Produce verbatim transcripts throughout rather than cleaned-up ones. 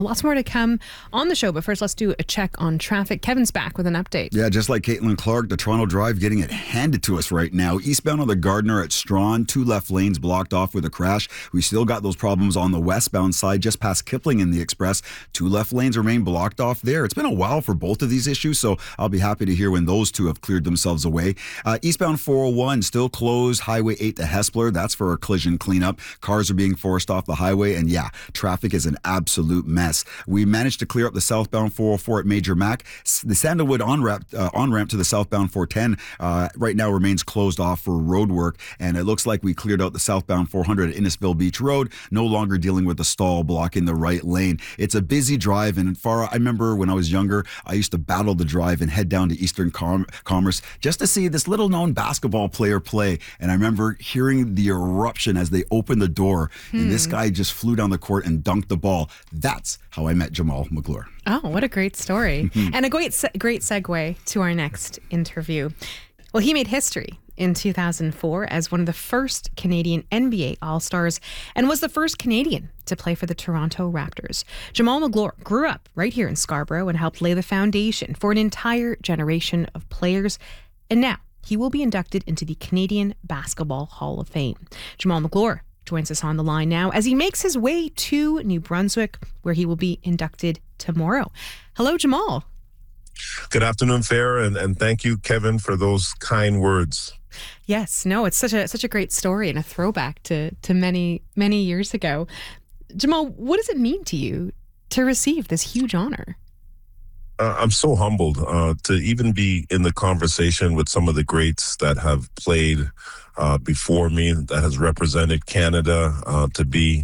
Lots more to come on the show, but first let's do a check on traffic. Kevin's back with an update. Yeah, just like Caitlin Clark, the Toronto Drive getting it handed to us right now. Eastbound on the Gardner at Strawn, two left lanes blocked off with a crash. We still got those problems on the westbound side, just past Kipling in the Express. Two left lanes remain blocked off there. It's been a while for both of these issues, so I'll be happy to hear when those two have cleared themselves away. Uh, eastbound four oh one still closed, Highway eight to Hespeler. That's for a collision cleanup. Cars are being forced off the highway, and yeah, traffic is an absolute mess. We managed to clear up the southbound four oh four at Major Mac. The Sandalwood on-ramp, uh, on-ramp to the southbound four ten uh, right now remains closed off for road work, and it looks like we cleared out the southbound four hundred at Innisfil Beach Road, no longer dealing with the stall blocking the right lane. It's a busy drive, and far, I remember when I was younger, I used to battle the drive and head down to Eastern Com- Commerce just to see this little-known basketball player play, and I remember hearing the eruption as they opened the door, hmm. and this guy just flew down the court and dunked the ball. That's how I met Jamal McClure. Oh, what a great story. And a great se- great segue to our next interview. Well, he made history in two thousand four as one of the first Canadian N B A All-Stars and was the first Canadian to play for the Toronto Raptors. Jamal McClure grew up right here in Scarborough and helped lay the foundation for an entire generation of players. And now he will be inducted into the Canadian Basketball Hall of Fame. Jamal McClure joins us on the line now as he makes his way to New Brunswick, where he will be inducted tomorrow. Hello, Jamal. Good afternoon, Farah, and, and thank you, Kevin, for those kind words. Yes, no, it's such a such a great story and a throwback to to many, many years ago. Jamal, what does it mean to you to receive this huge honor? Uh, I'm so humbled uh, to even be in the conversation with some of the greats that have played uh, before me, that has represented Canada. Uh, to be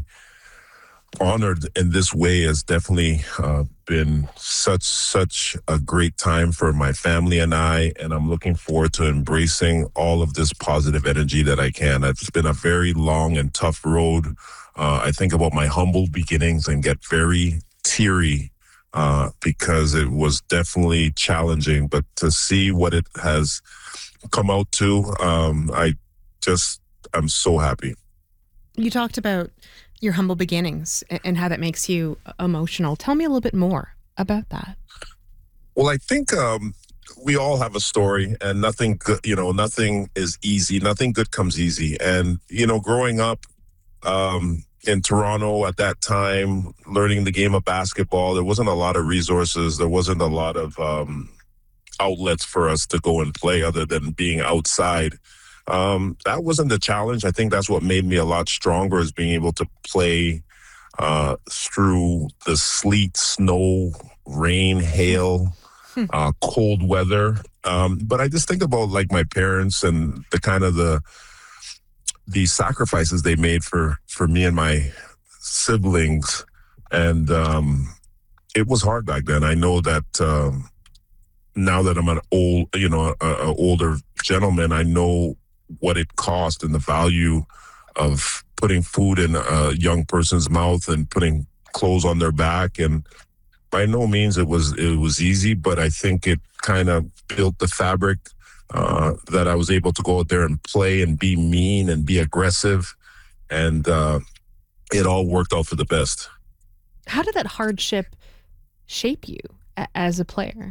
honored in this way has definitely uh, been such, such a great time for my family and I, and I'm looking forward to embracing all of this positive energy that I can. It's been a very long and tough road. Uh, I think about my humble beginnings and get very teary uh, because it was definitely challenging, but to see what it has come out to, um, I just, I'm so happy. You talked about your humble beginnings and how that makes you emotional. Tell me a little bit more about that. Well, I think um, we all have a story, and nothing good, you know, nothing is easy. Nothing good comes easy. And, you know, growing up um, in Toronto at that time, learning the game of basketball, there wasn't a lot of resources. There wasn't a lot of um, outlets for us to go and play other than being outside. Um, that wasn't the challenge. I think that's what made me a lot stronger, is being able to play uh, through the sleet, snow, rain, hail, uh, cold weather. Um, but I just think about like my parents and the kind of the the sacrifices they made for, for me and my siblings. And um, it was hard back then. I know that um, now that I'm an old, you know, a, a older gentleman, I know what it cost and the value of putting food in a young person's mouth and putting clothes on their back. And by no means it was it was easy, but I think it kind of built the fabric uh, that I was able to go out there and play and be mean and be aggressive. And uh, it all worked out for the best. How did that hardship shape you a- as a player?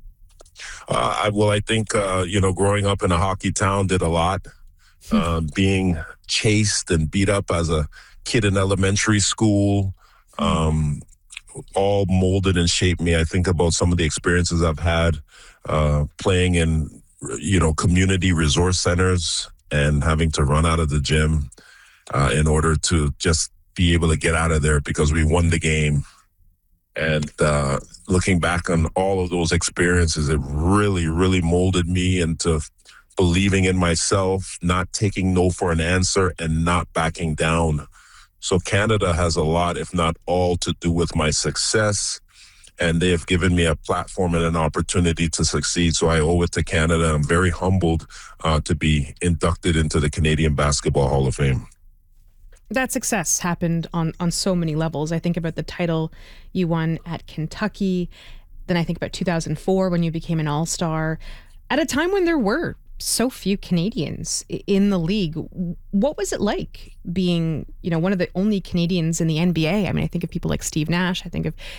Uh, I, well, I think, uh, you know, growing up in a hockey town did a lot. Uh, being chased and beat up as a kid in elementary school, um, all molded and shaped me. I think about some of the experiences I've had uh, playing in, you know, community resource centers and having to run out of the gym uh, in order to just be able to get out of there because we won the game. And uh, looking back on all of those experiences, it really, really molded me into believing in myself, not taking no for an answer, and not backing down. So Canada has a lot, if not all, to do with my success. And they have given me a platform and an opportunity to succeed. So I owe it to Canada. I'm very humbled uh, to be inducted into the Canadian Basketball Hall of Fame. That success happened on, on so many levels. I think about the title you won at Kentucky. Then I think about two thousand four when you became an all-star. At a time when there were so few Canadians in the league, what was it like being, you know, one of the only Canadians in the N B A? I mean, I think of people like Steve Nash. I think of